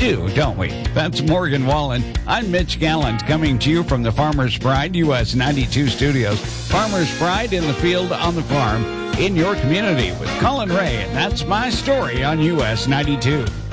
do, don't we? That's Morgan Wallen. I'm Mitch Gallant, coming to you from the Farmer's Pride US 92 studios. Farmer's Pride in the field, on the farm, in your community with Colin Ray. And that's my story on US 92.